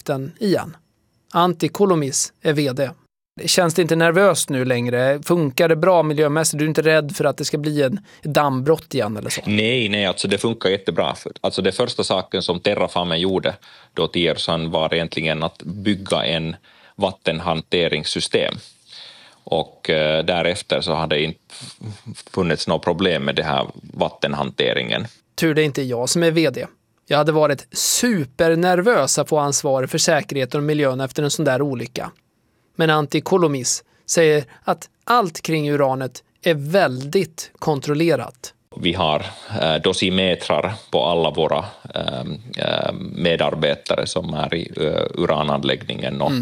makten igen. Antti Kolomis är vd. Känns det inte nervöst nu längre? Funkar det bra miljömässigt? Du är inte rädd för att det ska bli ett dammbrott igen eller så? Nej, alltså det funkar jättebra. Alltså det första saken som Terrafame gjorde då 10 år sedan var egentligen att bygga en vattenhanteringssystem. Och därefter så hade det inte funnits något problem med det här vattenhanteringen. Tur det är inte jag som är vd. Jag hade varit supernervös att få ansvar för säkerheten och miljön efter en sån där olycka. Men Antti Kolomis säger att allt kring uranet är väldigt kontrollerat. Vi har dosimetrar på alla våra medarbetare som är i urananläggningen. Och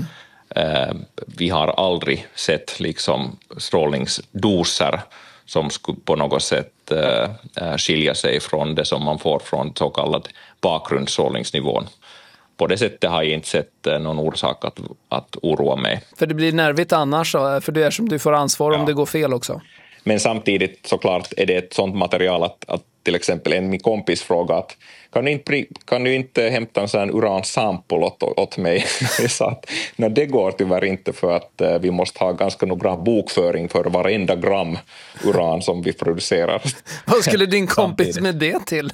vi har aldrig sett liksom strålningsdoser som skulle på något sätt skilja sig från det som man får från så kallad bakgrundsstrålningsnivån. På det sättet har jag inte sett någon orsak att oroa mig. För det blir nervigt annars, för det är som du får ansvar om det går fel också. Men samtidigt såklart är det ett sånt material att till exempel min kompis frågade att kan du inte hämta en sån uransample åt mig? Jag sa att det går tyvärr inte för att vi måste ha ganska bra bokföring för varenda gram uran som vi producerar. Vad skulle din kompis med det till?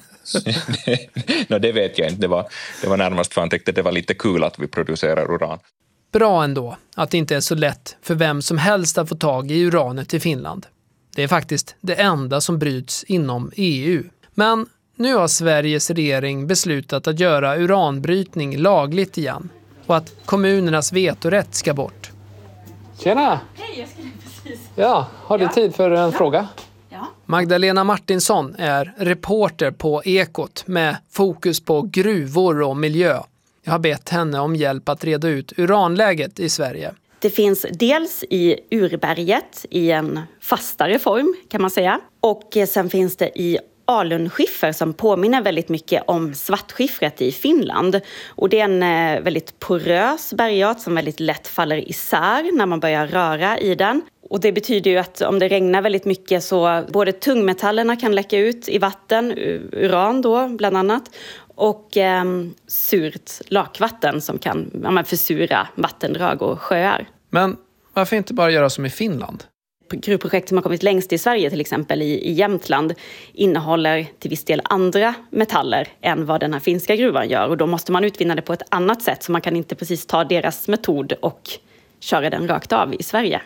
Det vet jag inte. Det var närmast för han tyckte det var lite kul att vi producerar uran. Bra ändå att det inte är så lätt för vem som helst att få tag i uranet i Finland. Det är faktiskt det enda som bryts inom EU. Men nu har Sveriges regering beslutat att göra uranbrytning lagligt igen och att kommunernas vetorätt ska bort. Tjena! Hej, jag skulle precis. Ja, har du tid för en fråga? Ja. Magdalena Martinsson är reporter på Ekot med fokus på gruvor och miljö. Jag har bett henne om hjälp att reda ut uranläget i Sverige. Det finns dels i urberget i en fastare form kan man säga. Och sen finns det i alunskiffer som påminner väldigt mycket om svartskiffret i Finland. Och det är en väldigt porös bergart som väldigt lätt faller isär när man börjar röra i den. Och det betyder ju att om det regnar väldigt mycket så både tungmetallerna kan läcka ut i vatten, uran då bland annat. Och surt lakvatten som kan försura vattendrag och sjöar. Men varför inte bara göra som i Finland? Gruvprojekt som har kommit längst i Sverige till exempel i Jämtland innehåller till viss del andra metaller än vad den här finska gruvan gör. Och då måste man utvinna det på ett annat sätt så man kan inte precis ta deras metod och köra den rakt av i Sverige.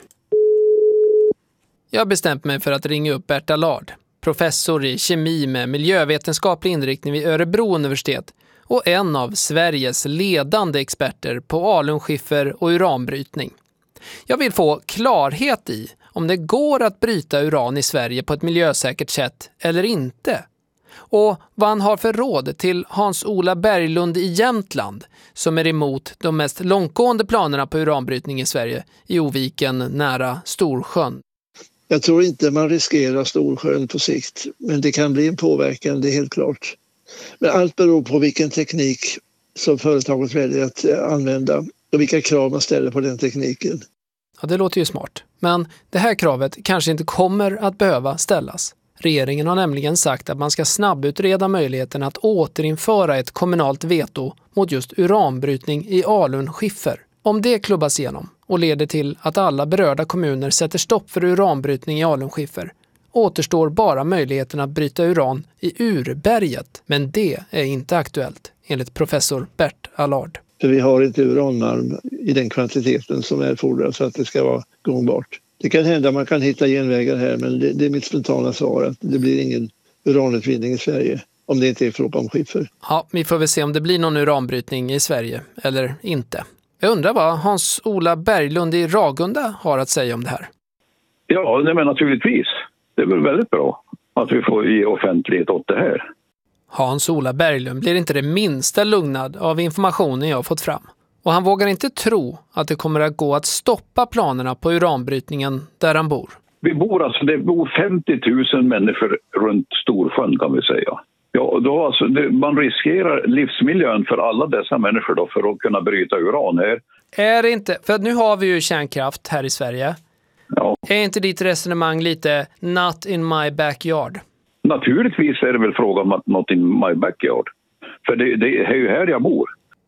Jag har bestämt mig för att ringa upp Bert Allard, professor i kemi med miljövetenskaplig inriktning vid Örebro universitet och en av Sveriges ledande experter på alunskiffer och uranbrytning. Jag vill få klarhet i om det går att bryta uran i Sverige på ett miljösäkert sätt eller inte. Och vad han har för råd till Hans-Ola Berglund i Jämtland som är emot de mest långtgående planerna på uranbrytning i Sverige i Oviken nära Storsjön. Jag tror inte man riskerar Storsjön på sikt, men det kan bli en påverkan, det är helt klart. Men allt beror på vilken teknik som företaget väljer att använda och vilka krav man ställer på den tekniken. Ja, det låter ju smart. Men det här kravet kanske inte kommer att behöva ställas. Regeringen har nämligen sagt att man ska snabbutreda möjligheten att återinföra ett kommunalt veto mot just uranbrytning i alunskiffer. Om det klubbas igenom och leder till att alla berörda kommuner sätter stopp för uranbrytning i alunskiffer återstår bara möjligheten att bryta uran i urberget. Men det är inte aktuellt, enligt professor Bert Allard. För vi har inte uranmalm i den kvantiteten som erfordras för att det ska vara gångbart. Det kan hända man kan hitta genvägar här, men det är mitt spontana svar att det blir ingen uranutvinning i Sverige om det inte är fråga om skiffer. Ja, vi får väl se om det blir någon uranbrytning i Sverige eller inte. Jag undrar vad Hans-Ola Berglund i Ragunda har att säga om det här. Ja, men naturligtvis. Det är väl väldigt bra att vi får ge offentlighet åt det här. Hans-Ola Berglund blir inte det minsta lugnad av informationen jag har fått fram. Och han vågar inte tro att det kommer att gå att stoppa planerna på uranbrytningen där han bor. Det bor 50 000 människor runt Storsjön kan vi säga. Ja, då man riskerar livsmiljön för alla dessa människor då för att kunna bryta uran här. Är det inte, för nu har vi ju kärnkraft här i Sverige. Ja. Är inte ditt resonemang lite not in my backyard? Naturligtvis är det väl fråga om att not in my backyard. För det är ju här jag bor.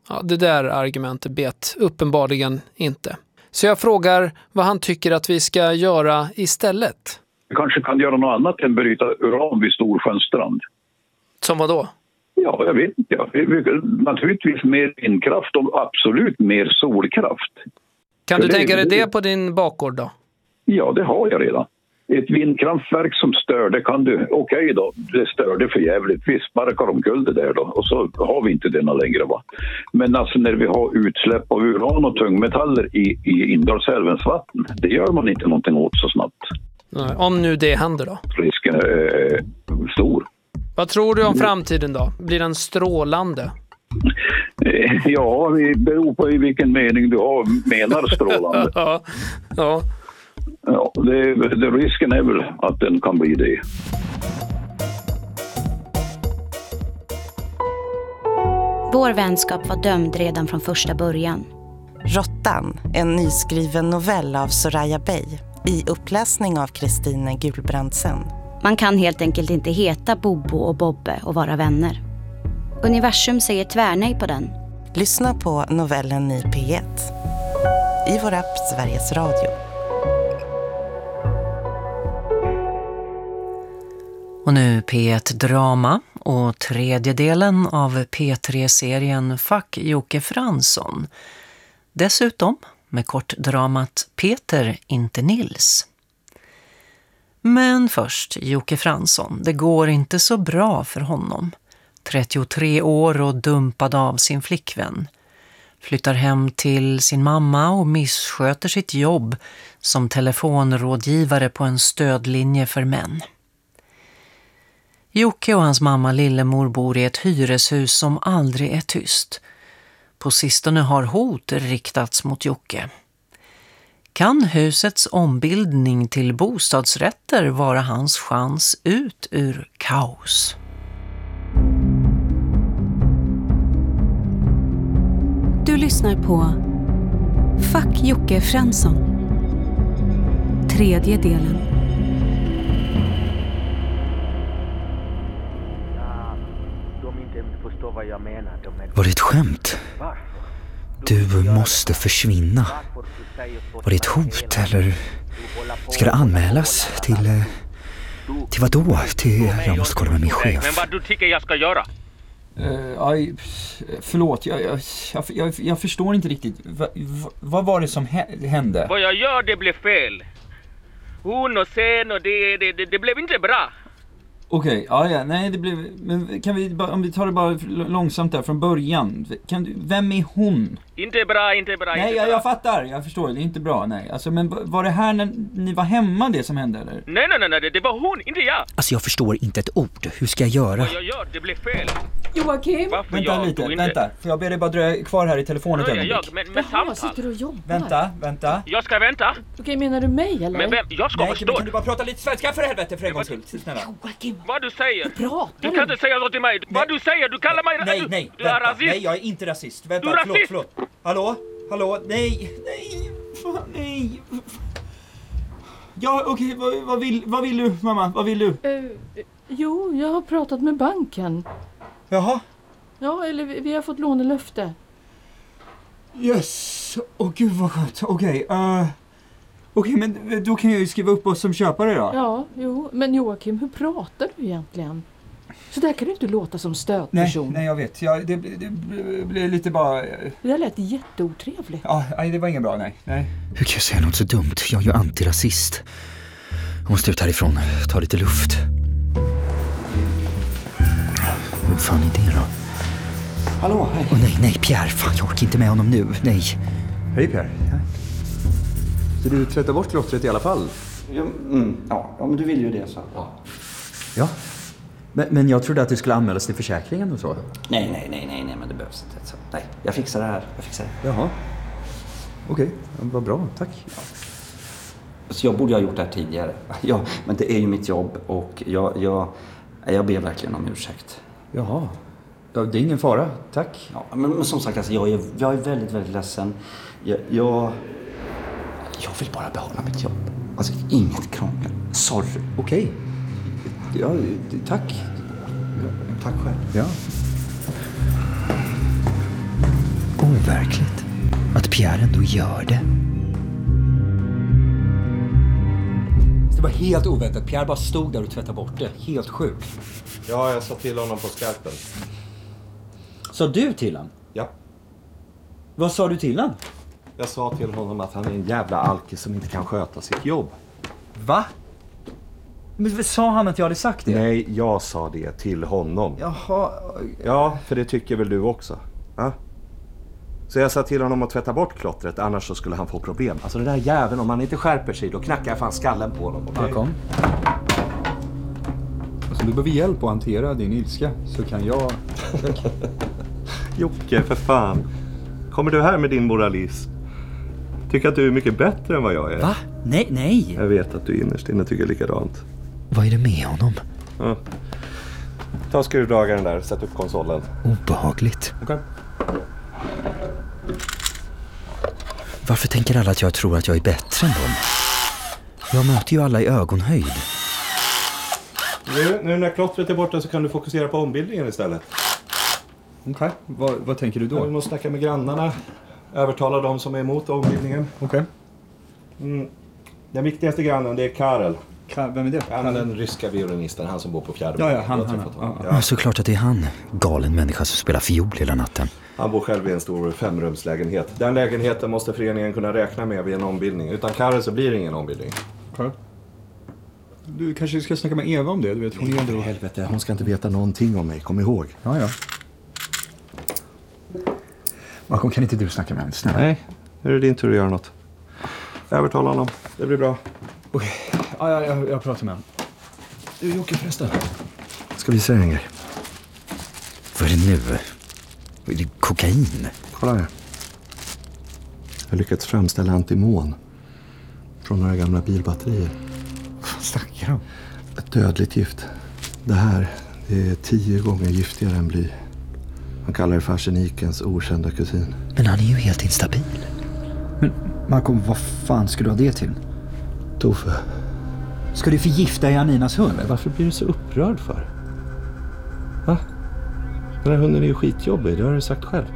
Ja, det där argumentet bet uppenbarligen inte. Så jag frågar vad han tycker att vi ska göra istället. Vi kanske kan göra något annat än bryta uran vid Storsjöns-strand. Som vad då? Ja, jag vet inte. Naturligtvis mer vindkraft och absolut mer solkraft. Kan du tänka dig det på din bakgård då? Ja, det har jag redan. Ett vindkraftverk som stör, det kan du... Okej då, det störde för jävligt. Vi sparkar omkull det där då. Och så har vi inte denna längre, va. Men alltså när vi har utsläpp av uran och tungmetaller i Indalsälvens vatten, det gör man inte någonting åt så snabbt. Nej, om nu det händer då? Risken är stor. Vad tror du om framtiden då? Blir den strålande? Ja, det beror på i vilken mening du menar strålande. Ja. Ja, risken är väl att den kan bli det. Vår vänskap var dömd redan från första början. Rottan, en nyskriven novell av Soraya Bey i uppläsning av Kristine Gulbrandsen. Man kan helt enkelt inte heta Bobo och Bobbe och vara vänner. Universum säger tvärnej på den. Lyssna på novellen i P1. I vår app Sveriges Radio. Och nu P1 Drama och tredje delen av P3-serien Fuck Jocke Fransson. Dessutom med kortdramat Peter, inte Nils. Men först Jocke Fransson. Det går inte så bra för honom. 33 år och dumpad av sin flickvän. Flyttar hem till sin mamma och missköter sitt jobb som telefonrådgivare på en stödlinje för män. Jocke och hans mamma Lillemor bor i ett hyreshus som aldrig är tyst. På sistone har hot riktats mot Jocke. Kan husets ombildning till bostadsrätter vara hans chans ut ur kaos? Du lyssnar på Fuck Jocke Fransson. Tredje delen. Var det ett skämt? Du måste försvinna. Var det ett hot eller ska det anmälas till vad då? Jag måste kolla med min chef. Men vad du tycker jag ska göra? Förlåt, jag förstår inte riktigt. Vad var det som hände? Vad jag gör, det blev fel. Hon och sen och det blev inte bra. Okej, nej det blev... Men kan vi om vi tar det bara långsamt där från början. Vem är hon? Inte bra. Nej, jag fattar. Jag förstår, det är inte bra, nej. Alltså, men var det här när ni var hemma det som hände, eller? Nej, det var hon, inte jag. Alltså, jag förstår inte ett ord. Hur ska jag göra? Vad jag gör, det blev fel. Joakim? Vänta. Får jag be dig bara dröja kvar här i telefonen ett ögonblick? Men samtal. Sitter du och jobbar? Vänta. Jag ska vänta. Okej, menar du mig, eller? Men vem? Jag ska förstå. Kan du bara prata lite svenska för helvete för en gångs skull? Snälla. Joakim. Vad du säger? Du kan inte säga så till mig. Vad du säger, du kallar mig... Nej, du är rasist. Nej, jag är inte rasist. Vänta, du är rasist. Förlåt. Hallå? Nej. Fan, nej. Ja, okej, vad vill du, mamma? Vad vill du? Jo, jag har pratat med banken. Jaha? Ja, eller vi har fått lånelöfte. Yes. Gud vad skönt. Okej, men då kan jag ju skriva upp oss som köpare då. Ja, jo. Men Joakim, hur pratar du egentligen? Så där kan du inte låta som stödperson. Nej, jag vet. Det blir lite bara... Det där lät jätteotrevligt. Ja, det var inget bra, nej. Hur kan jag säga något så dumt? Jag är ju antirasist. Jag måste ut härifrån. Ta lite luft. Hur fan är det då? Hallå, hej. Nej, Pierre. Fan, jag orkar inte med honom nu. Nej. Hej, Pierre. Så du tvättar bort klottret i alla fall? Ja, men du vill ju det så. Ja. Men jag trodde att du skulle anmälas till försäkringen och så. Nej, men det behövs inte. Så. Nej, jag fixar det här. Jaha. Okej, vad bra, tack. Ja. Så jag borde ha gjort det här tidigare. Ja, men det är ju mitt jobb och jag ber verkligen om ursäkt. Jaha. Ja, det är ingen fara, tack. Ja, men som sagt, alltså, jag är väldigt, väldigt ledsen. Jag vill bara behålla mitt jobb. Alltså, inget krångel. Sorry. Okej. Ja, tack. Tack själv. Ja. overkligt att Pierre ändå gör det. Det var helt oväntat. Pierre bara stod där och tvättade bort det. Helt sjukt. Ja, jag sa till honom på skarpen. Sa du till honom? Ja. Vad sa du till honom? Jag sa till honom att han är en jävla alkis som inte kan sköta sitt jobb. Va? Men sa han att jag hade sagt det? Nej, jag sa det till honom. Jaha. Ja, för det tycker väl du också? Ja? Så jag sa till honom att tvätta bort klottret, annars så skulle han få problem. Alltså det där jäveln, om han inte skärper sig, då knackar jag fan skallen på honom. Okay? Ja, kom. Alltså, du behöver hjälp att hantera din ilska, så kan jag... Jocke, för fan. Kommer du här med din moralism? Tycker att du är mycket bättre än vad jag är? Va? Nej. Jag vet att du innerst inne tycker likadant. Vad är det med honom? Ja. Ta skruvdragaren där, sätt upp konsolen. Obehagligt. Okej. Varför tänker alla att jag tror att jag är bättre än dem? Jag möter ju alla i ögonhöjd. Nu när klottret är borta så kan du fokusera på ombildningen istället. Okej. Vad tänker du då? Vi måste snacka med grannarna. Övertala dem som är emot ombildningen. Okej. Den viktigaste grannen, det är Karel. Vem är det? Han är den ryska violinisten, han som bor på fjärde. Ja, han. Ja, såklart att det är han. Galen människa som spelar fiol hela natten. Han bor själv i en stor 5-rumslägenhet. Den lägenheten måste föreningen kunna räkna med vid en ombildning. Utan Karel så blir det ingen ombildning. Okej. Du kanske ska snacka med Eva om det, du vet. Hon är ändå... Helvete, hon ska inte veta någonting om mig, kom ihåg. Ja. Malcolm, kan inte du snacka med henne, snälla? Nej, nu är det din tur att göra något. Övertala honom, det blir bra. Okej, ja, jag pratar med honom. Du, Jocke förresten. Ska vi säga en grej? Vad är det nu? Är det kokain? Kolla här. Jag har lyckats framställa antimon från några gamla bilbatterier. Vad snackar du om? Ett dödligt gift. Det här är 10 gånger giftigare än bly. Man kallar det för arsenikens okända kusin. Men han är ju helt instabil. Men Malcolm, vad fan ska du ha det till? Toffe. Ska du förgifta Janinas hund? Varför blir du så upprörd för? Va? Den här hunden är ju skitjobbig, det har du sagt själv.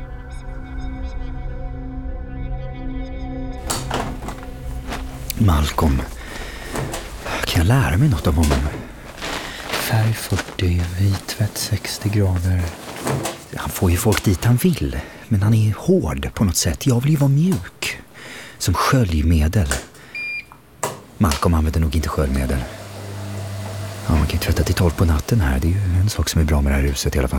Malcolm. Kan jag lära mig något om honom? Färg 40, vittvätt 60 grader. Han får ju folk dit han vill. Men han är hård på något sätt. Jag vill ju vara mjuk. Som sköljmedel. Malcolm använder nog inte sköljmedel. Ja, man kan ju tvätta till 12 på natten här. Det är ju en sak som är bra med det här huset i alla fall.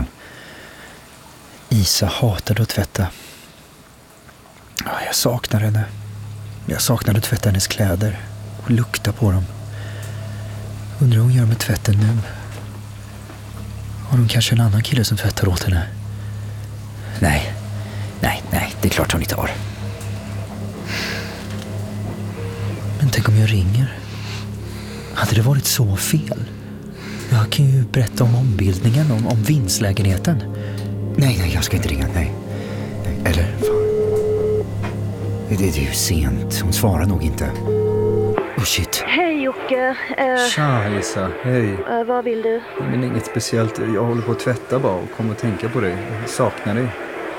Isa hatade att tvätta. Ja, jag saknar henne. Jag saknade att tvätta hennes kläder. Och lukta på dem. Undrar vad hon gör med tvätten nu. Har hon kanske en annan kille som tvättar åt henne? Nej, det är klart hon inte har. Men tänk om jag ringer. Hade det varit så fel? Jag kan ju berätta om ombildningen, om vinstlägenheten. Nej, jag ska inte ringa, nej. Eller, fan. Det är ju sent, hon svarar nog inte. Oh shit. Hej Jocke. Tja Isa, hej. Vad vill du? Men inget speciellt, jag håller på att tvätta bara och kommer att tänka på dig. Jag saknar dig.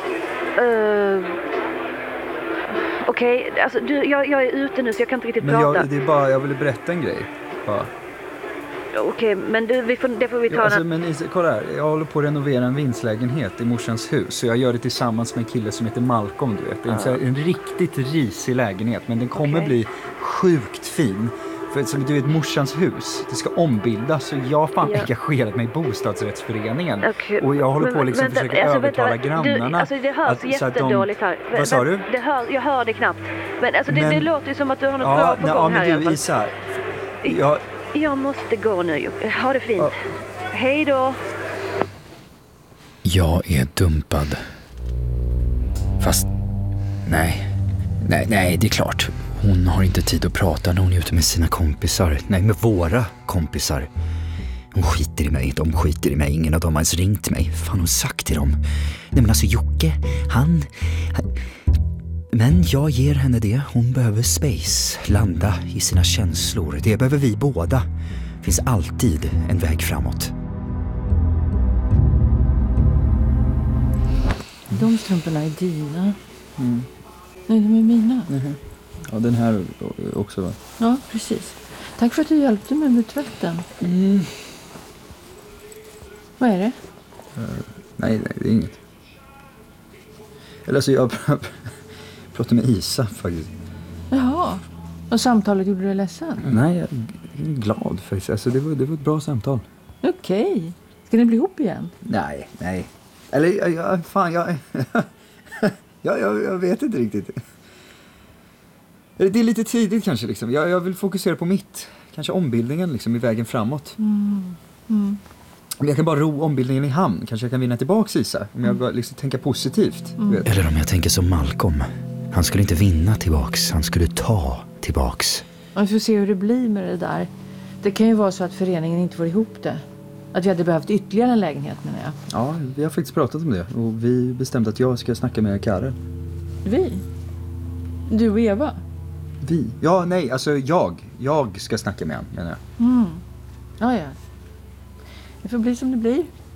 Okej, alltså jag är ute nu så jag kan inte riktigt prata. Men det är bara, jag ville berätta en grej. Okej, men det får vi ta. Alltså, men Isa, kolla här, jag håller på att renovera en vindslägenhet i morsans hus. Så jag gör det tillsammans med en kille som heter Malcolm, du vet. Det är en riktigt risig lägenhet, men den kommer bli sjukt fin. För som du vet, morsans hus, det ska ombildas. Så jag har fan engagerat mig i bostadsrättsföreningen. Och jag håller på att försöka övertala grannarna. Alltså det hörs jättedåligt här. Vad sa du? Jag hör det knappt. Men alltså det låter ju som att du har något bra på gång här. Ja, men du Isa. Jag måste gå nu. Ha det fint. Hej då. Jag är dumpad. Fast nej, det är klart. Hon har inte tid att prata när hon är ute med sina kompisar. Nej, med våra kompisar. Hon skiter i mig, de skiter i mig. Ingen av dem har ens ringt mig. Fan, hon har sagt till dem. Nej, men alltså Jocke, han... Men jag ger henne det. Hon behöver space. Landa i sina känslor. Det behöver vi båda. Finns alltid en väg framåt. De strumporna är dina. Nej, de är mina. Ja, den här också va? Ja, precis. Tack för att du hjälpte mig med tvätten. Vad är det? Nej, det är inget. Eller alltså jag pratade med Isa faktiskt. Jaha. Och samtalet gjorde dig ledsen? Nej, jag är glad faktiskt. Alltså det var ett bra samtal. Okej. Ska ni bli ihop igen? Nej. Eller jag vet inte riktigt. Det är lite tidigt kanske liksom. Jag vill fokusera på mitt. Kanske ombildningen liksom i vägen framåt. Om jag kan bara ro ombildningen i hamn. Kanske jag kan vinna tillbaka Isa. Om jag bara liksom tänker positivt. Vet. Eller om jag tänker som Malcolm. Han skulle inte vinna tillbaks. Han skulle ta tillbaks. Vi får se hur det blir med det där. Det kan ju vara så att föreningen inte får ihop det. Att vi hade behövt ytterligare en lägenhet, menar jag. Ja, vi har faktiskt pratat om det. Och vi bestämde att jag ska snacka med Karel. Vi? Du och Eva? Vi? Ja, nej, alltså jag ska snacka med honom, menar jag. Ja. Det får bli som det blir.